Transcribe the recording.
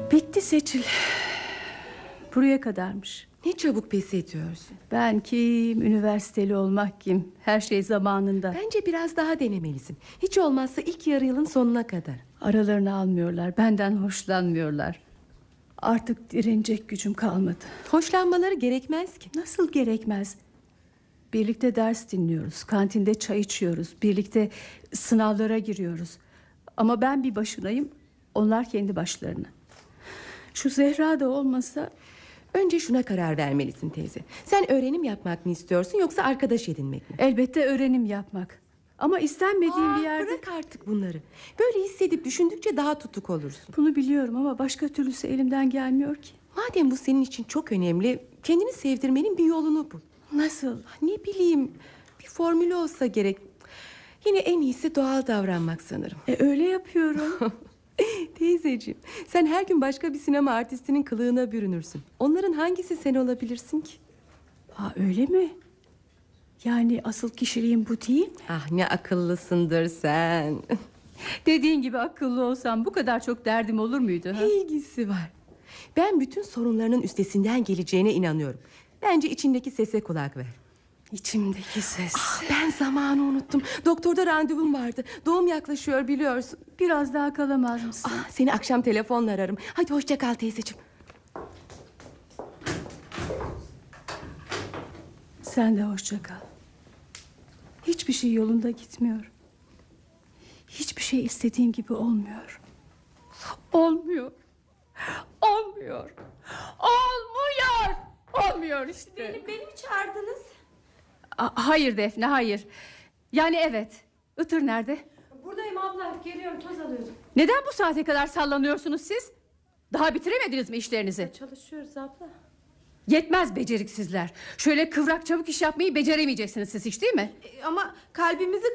Bitti Seçil. Buraya kadarmış. Ne çabuk pes ediyorsun. Ben kim, üniversiteli olmak kim? Her şey zamanında. Bence biraz daha denemelisin. Hiç olmazsa ilk yarı yılın sonuna kadar. Aralarını almıyorlar, benden hoşlanmıyorlar. Artık direnecek gücüm kalmadı. Hoşlanmaları gerekmez ki. Nasıl gerekmez? Birlikte ders dinliyoruz, kantinde çay içiyoruz, birlikte sınavlara giriyoruz. Ama ben bir başınayım, onlar kendi başlarına. Şu Zehra da olmasa... Önce şuna karar vermelisin teyze. Sen öğrenim yapmak mı istiyorsun yoksa arkadaş edinmek mi? Elbette öğrenim yapmak. Ama istenmediğim bir yerde... Bırak artık bunları. Böyle hissedip düşündükçe daha tutuk olursun. Bunu biliyorum ama başka türlüsü elimden gelmiyor ki. Madem bu senin için çok önemli, kendini sevdirmenin bir yolunu bul. Nasıl? Ne bileyim, bir formülü olsa gerek. Yine en iyisi doğal davranmak sanırım. Öyle yapıyorum. Teyzeciğim, sen her gün başka bir sinema artistinin kılığına bürünürsün. Onların hangisi sen olabilirsin ki? Öyle mi? Yani asıl kişiliğim bu değil mi? Ah, ne akıllısındır sen. Dediğin gibi akıllı olsam bu kadar çok derdim olur muydu? Ha? Ne ilgisi var? Ben bütün sorunlarının üstesinden geleceğine inanıyorum. Bence içindeki sese kulak ver. İçimdeki ses. Ben zamanı unuttum. Doktorda randevum vardı. Doğum yaklaşıyor biliyorsun. Biraz daha kalamaz mısın? Seni akşam telefonla ararım. Hadi hoşça kal teyzeciğim. Sen de hoşça kal. Hiçbir şey yolunda gitmiyor. Hiçbir şey istediğim gibi olmuyor. Olmuyor. Olmuyor. Olmuyor. Olmuyor işte. Beni mi çağırdınız? Hayır Defne, hayır. Yani evet. Itır nerede? Buradayım abla, geliyorum, toz alıyordum. Neden bu saate kadar sallanıyorsunuz siz? Daha bitiremediniz mi işlerinizi? Çalışıyoruz abla. Yetmez beceriksizler. Şöyle kıvrak çabuk iş yapmayı beceremeyeceksiniz siz hiç, değil mi? Ama kalbimizi